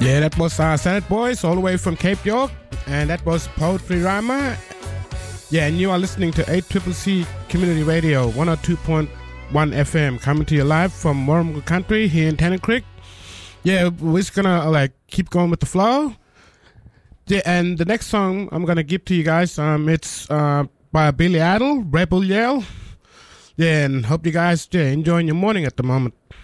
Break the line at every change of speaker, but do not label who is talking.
Yeah, that was Senate Boys all the way from Cape York, and that was Poetry Rhymer. Yeah, and you are listening to 8CCC Community Radio, 102.1 FM, coming to you live from Warrnambool Country here in Tennant Creek. Yeah, we're just gonna keep going with the flow. Yeah, and the next song I'm gonna give to you guys, it's by Billy Idol, Rebel Yell. Yeah, and hope you guys enjoying your morning at the moment.